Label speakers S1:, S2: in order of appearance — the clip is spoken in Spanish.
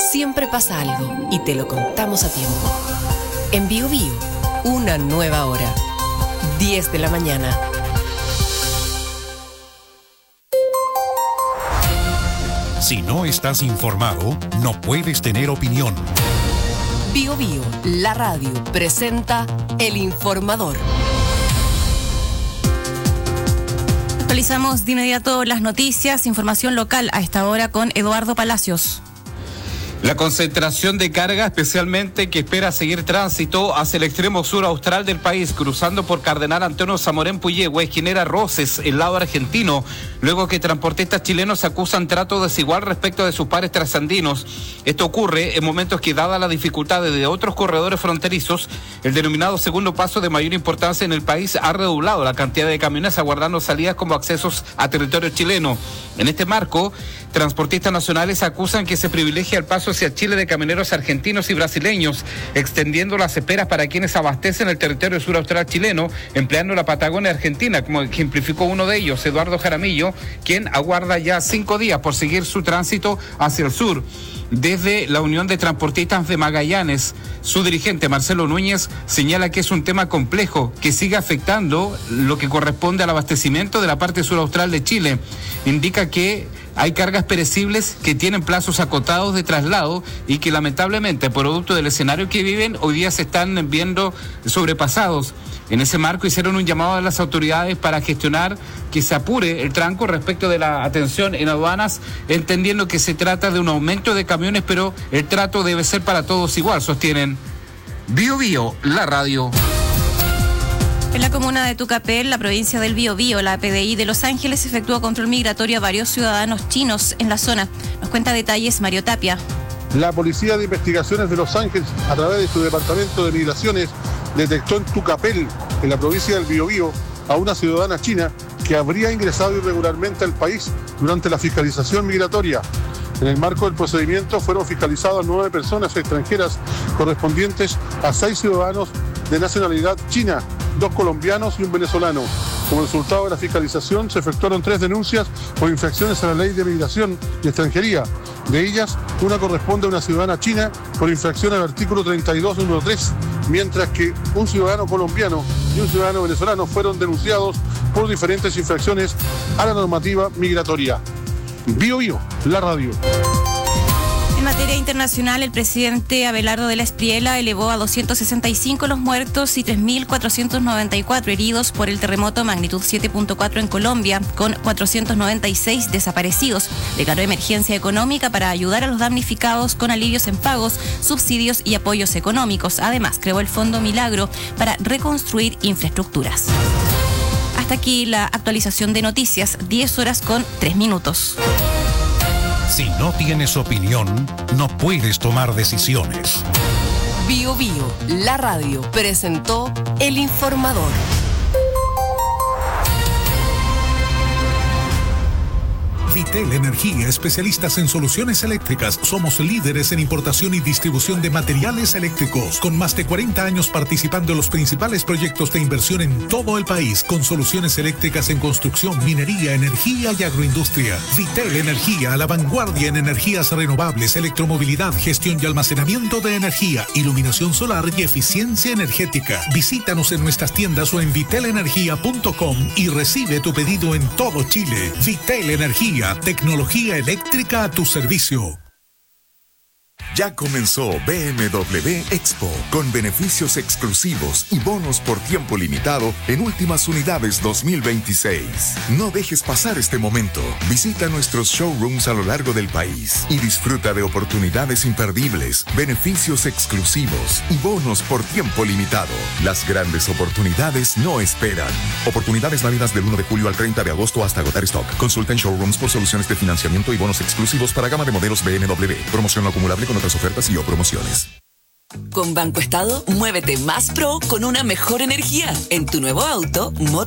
S1: siempre pasa algo y te lo contamos a tiempo. En Bio Bio, una nueva hora. 10 de la mañana.
S2: Si no estás informado, no puedes tener opinión.
S1: Bio Bio, la radio, presenta El Informador.
S3: Actualizamos de inmediato las noticias, información local a esta hora con Eduardo Palacios.
S4: La concentración de carga, especialmente que espera seguir tránsito hacia el extremo sur austral del país, cruzando por Cardenal Antonio Zamorén Puyehue, genera roces el lado argentino, luego que transportistas chilenos acusan trato desigual respecto de sus pares trasandinos. Esto ocurre en momentos que, dada la dificultad de otros corredores fronterizos, el denominado segundo paso de mayor importancia en el país ha redoblado la cantidad de camiones aguardando salidas como accesos a territorio chileno. En este marco, transportistas nacionales acusan que se privilegia el paso hacia Chile de camioneros argentinos y brasileños, extendiendo las esperas para quienes abastecen el territorio sur austral chileno, empleando la Patagonia Argentina, como ejemplificó uno de ellos, Eduardo Jaramillo, quien aguarda ya 5 días por seguir su tránsito hacia el sur. Desde la Unión de Transportistas de Magallanes, su dirigente Marcelo Núñez señala que es un tema complejo que sigue afectando lo que corresponde al abastecimiento de la parte sur austral de Chile. Indica que hay cargas perecibles que tienen plazos acotados de traslado y que lamentablemente, producto del escenario que viven, hoy día se están viendo sobrepasados. En ese marco hicieron un llamado a las autoridades para gestionar que se apure el tranco respecto de la atención en aduanas, entendiendo que se trata de un aumento de camiones, pero el trato debe ser para todos igual, sostienen. Bio Bio, la radio.
S3: En la comuna de Tucapel, la provincia del Biobío, la PDI de Los Ángeles efectuó control migratorio a varios ciudadanos chinos en la zona. Nos cuenta detalles Mario Tapia.
S5: La Policía de Investigaciones de Los Ángeles, a través de su Departamento de Migraciones, detectó en Tucapel, en la provincia del Biobío, a una ciudadana china que habría ingresado irregularmente al país durante la fiscalización migratoria. En el marco del procedimiento fueron fiscalizadas 9 personas extranjeras correspondientes a 6 ciudadanos de nacionalidad china, 2 colombianos y un venezolano. Como resultado de la fiscalización se efectuaron 3 denuncias por infracciones a la ley de migración y extranjería. De ellas, una corresponde a una ciudadana china por infracción al artículo 32, número 3, mientras que un ciudadano colombiano y un ciudadano venezolano fueron denunciados por diferentes infracciones a la normativa migratoria. Bio Bio, la radio.
S3: En materia internacional, el presidente Abelardo de la Espriella elevó a 265 los muertos y 3.494 heridos por el terremoto magnitud 7.4 en Colombia, con 496 desaparecidos. Declaró emergencia económica para ayudar a los damnificados con alivios en pagos, subsidios y apoyos económicos. Además, creó el Fondo Milagro para reconstruir infraestructuras. Hasta aquí la actualización de noticias, 10:03.
S2: Si no tienes opinión, no puedes tomar decisiones.
S1: Bio Bio, la radio, presentó El Informador.
S2: Vitel Energía, especialistas en soluciones eléctricas. Somos líderes en importación y distribución de materiales eléctricos, con más de 40 años participando en los principales proyectos de inversión en todo el país, con soluciones eléctricas en construcción, minería, energía y agroindustria. Vitel Energía, a la vanguardia en energías renovables, electromovilidad, gestión y almacenamiento de energía, iluminación solar y eficiencia energética. Visítanos en nuestras tiendas o en vitelenergia.com y recibe tu pedido en todo Chile. Vitel Energía, tecnología eléctrica a tu servicio.
S6: Ya comenzó BMW Expo, con beneficios exclusivos y bonos por tiempo limitado en últimas unidades 2026. No dejes pasar este momento. Visita nuestros showrooms a lo largo del país y disfruta de oportunidades imperdibles, beneficios exclusivos y bonos por tiempo limitado. Las grandes oportunidades no esperan. Oportunidades válidas del 1 de julio al 30 de agosto hasta agotar stock. Consulta en showrooms por soluciones de financiamiento y bonos exclusivos para gama de modelos BMW. Promoción no acumulable con otras ofertas y o promociones.
S7: Con Banco Estado, muévete más pro con una mejor energía. En tu nuevo auto, Moto